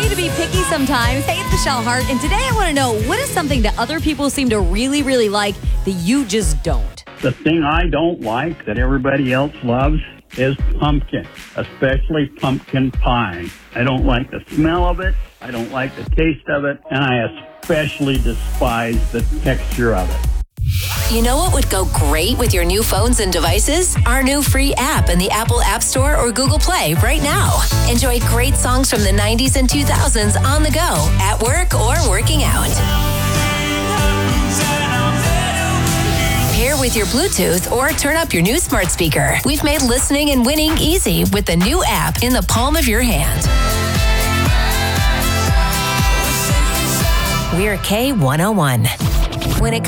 you to be picky sometimes. Hey, it's Michelle Hart, and today I want to know, what is something that other people seem to really, really like that you just don't? The thing I don't like that everybody else loves is pumpkin, especially pumpkin pie. I don't like the smell of it. I don't like the taste of it. And I especially despise the texture of it. You know what would go great with your new phones and devices? Our new free app in the Apple App Store or Google Play right now. Enjoy great songs from the 90s and 2000s on the go, at work, or working out. Pair with your Bluetooth or turn up your new smart speaker. We've made listening and winning easy with the new app in the palm of your hand. We're K101. When it